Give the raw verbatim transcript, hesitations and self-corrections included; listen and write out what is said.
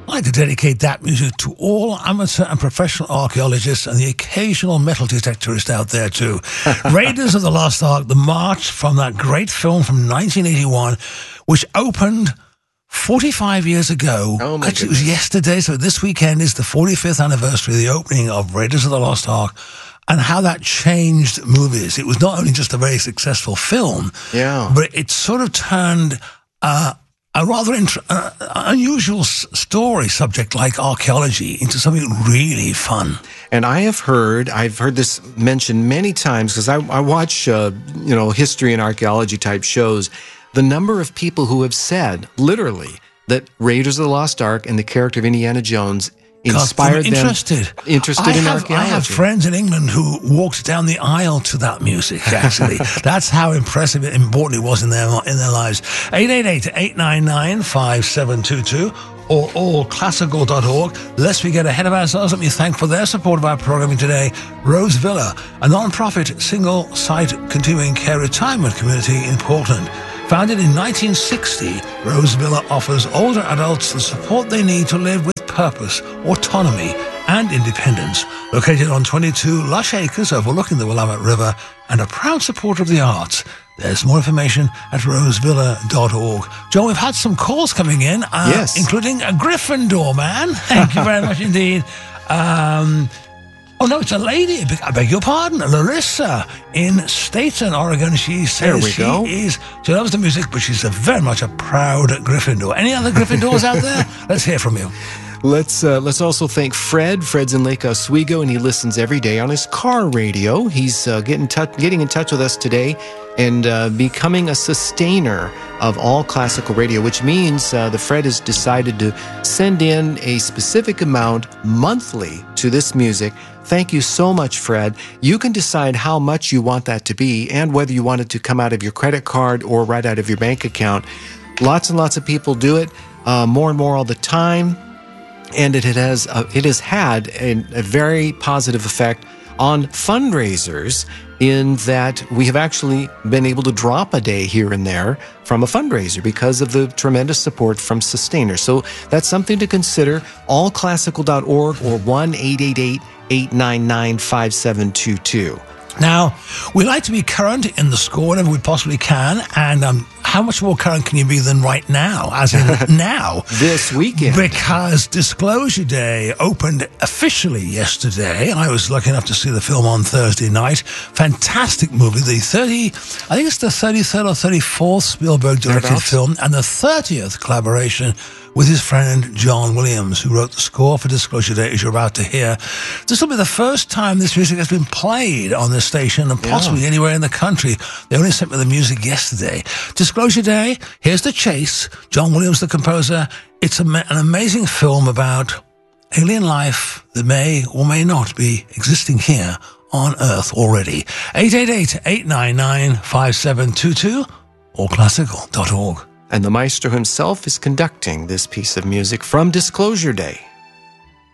I'd like to dedicate that music to all amateur and professional archaeologists and the occasional metal detectorist out there too. Raiders of the Lost Ark, the march from that great film from nineteen eighty-one, which opened forty-five years ago. Oh my Actually, it was yesterday, so this weekend is the forty-fifth anniversary of the opening of Raiders of the Lost Ark, and how that changed movies. It was not only just a very successful film, yeah, but it sort of turned uh, a rather int- uh, unusual s- story subject like archaeology into something really fun. And I have heard, I've heard this mentioned many times because I, I watch, uh, you know, history and archaeology type shows. The number of people who have said, literally, that Raiders of the Lost Ark and the character of Indiana Jones inspired them interested. interested I in have, archaeology. I have friends in England who walked down the aisle to that music, actually. That's how impressive and important it was in their in their lives. eight eight eight, eight nine nine, five seven two two or all classical dot org. Lest we get ahead of ourselves, let me thank for their support of our programming today, Rose Villa, a non-profit single-site continuing care retirement community in Portland. Founded in nineteen sixty, Rose Villa offers older adults the support they need to live with purpose, autonomy, and independence. Located on twenty-two lush acres overlooking the Willamette River and a proud supporter of the arts. There's more information at rose villa dot org. John, we've had some calls coming in, uh, yes. including a Gryffindor man. Thank you very much indeed. Um... Oh, no, it's a lady. I beg your pardon. Larissa in Staten, Oregon. She says there we she go. is, she loves the music, but she's a very much a proud Gryffindor. Any other Gryffindors out there? Let's hear from you. Let's uh, let's also thank Fred. Fred's in Lake Oswego, and he listens every day on his car radio. He's uh, getting, touch, getting in touch with us today and uh, becoming a sustainer of all classical radio, which means uh, the Fred has decided to send in a specific amount monthly to this music. Thank you so much, Fred. You can decide how much you want that to be and whether you want it to come out of your credit card or right out of your bank account. Lots and lots of people do it, uh, more and more all the time. And it has uh, it has had a, a very positive effect on fundraisers in that we have actually been able to drop a day here and there from a fundraiser because of the tremendous support from sustainers. So that's something to consider. all classical dot org or one eight eight eight, eight nine nine, five seven two two. Now, we like to be current in the score whenever we possibly can, and um, how much more current can you be than right now, as in now? This weekend. Because Disclosure Day opened officially yesterday. I was lucky enough to see the film on Thursday night. Fantastic movie. The thirty, I think it's the thirty-third or thirty-fourth Spielberg-directed film, and the thirtieth collaboration with his friend John Williams, who wrote the score for Disclosure Day, as you're about to hear. This will be the first time this music has been played on this station and possibly yeah. anywhere in the country. They only sent me the music yesterday. Disclosure Day, here's The Chase. John Williams, the composer. It's a, an amazing film about alien life that may or may not be existing here on Earth already. eight eight eight, eight nine nine, five seven two two or classical dot org. And the maestro himself is conducting this piece of music from Disclosure Day.